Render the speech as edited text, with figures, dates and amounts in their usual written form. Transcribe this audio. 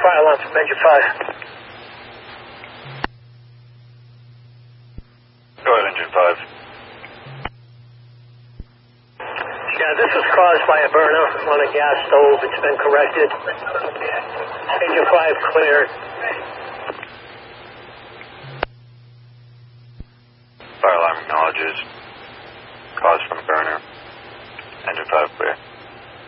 fire alarm from engine 5. Go ahead, engine 5. Yeah, this was caused by a burner on a gas stove. It's been corrected. Engine 5 cleared. Fire alarm acknowledges. Cause from burner. Engine 5 clear.